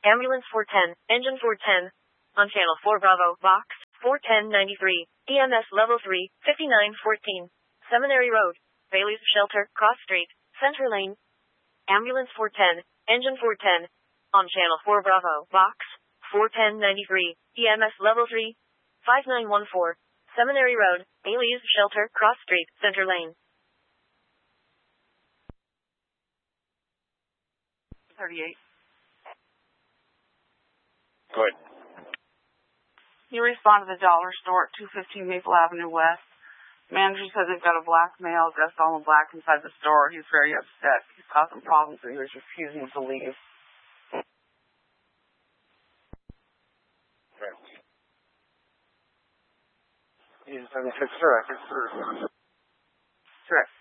Ambulance 410, Engine 410. On Channel 4 Bravo, Box 41093. EMS Level 3, 5914. Seminary Road, Bailey's Shelter, Cross Street, Center Lane. Ambulance 410, Engine 410. On Channel 4 Bravo, Box 41093. EMS Level 3, 5914. Seminary Road, Bailey's Shelter, Cross Street, Center Lane. 38. Good. You respond to the dollar store at 215 Maple Avenue West. Manager says they've got a black male dressed all in black inside the store. He's very upset. He's causing problems and he was refusing to leave. Correct. He's 76 direct. Correct.